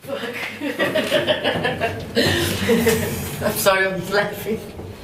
I'm sorry, I'm laughing.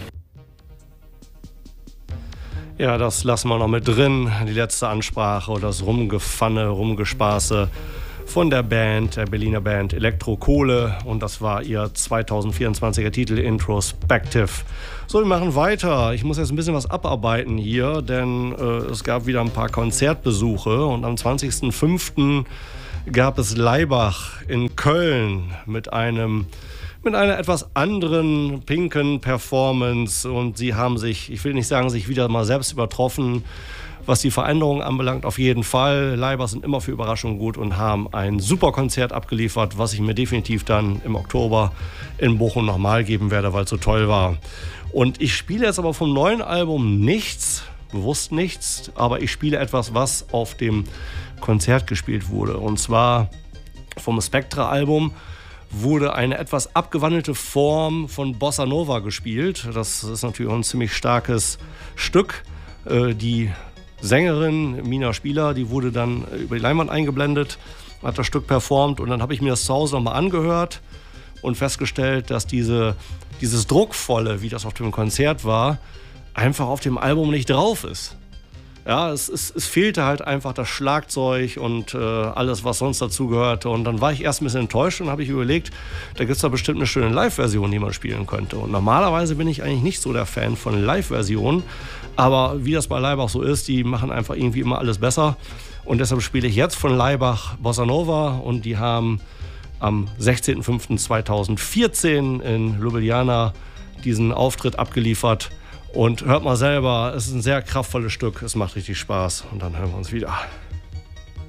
Ja, das lassen wir noch mit drin. Die letzte Ansprache oder das Rumgefanne, Rumgespaße von der Band, der Berliner Band Elektrokohle. Und das war ihr 2024er Titel Introspective. So, wir machen weiter. Ich muss jetzt ein bisschen was abarbeiten hier, denn es gab wieder ein paar Konzertbesuche. Und am 20.05. gab es Laibach in Köln mit einer etwas anderen pinken Performance, und sie haben sich, ich will nicht sagen, sich wieder mal selbst übertroffen, was die Veränderungen anbelangt, auf jeden Fall. Laibach sind immer für Überraschungen gut und haben ein super Konzert abgeliefert, was ich mir definitiv dann im Oktober in Bochum nochmal geben werde, weil es so toll war. Und ich spiele jetzt aber vom neuen Album nichts, bewusst nichts, aber ich spiele etwas, was auf dem Konzert gespielt wurde. Und zwar vom Spectra-Album wurde eine etwas abgewandelte Form von Bossa Nova gespielt. Das ist natürlich auch ein ziemlich starkes Stück. Die Sängerin Mina Spieler, die wurde dann über die Leinwand eingeblendet, hat das Stück performt, und dann habe ich mir das zu Hause nochmal angehört und festgestellt, dass dieses Druckvolle, wie das auf dem Konzert war, einfach auf dem Album nicht drauf ist. Ja, es fehlte halt einfach das Schlagzeug und alles, was sonst dazu gehörte. Und dann war ich erst ein bisschen enttäuscht und habe ich überlegt, da gibt es da bestimmt eine schöne Live-Version, die man spielen könnte. Und normalerweise bin ich eigentlich nicht so der Fan von Live-Versionen. Aber wie das bei Laibach so ist, die machen einfach irgendwie immer alles besser. Und deshalb spiele ich jetzt von Laibach Bossa Nova. Und die haben am 16.05.2014 in Ljubljana diesen Auftritt abgeliefert. Und hört mal selber, es ist ein sehr kraftvolles Stück, es macht richtig Spaß. Und dann hören wir uns wieder.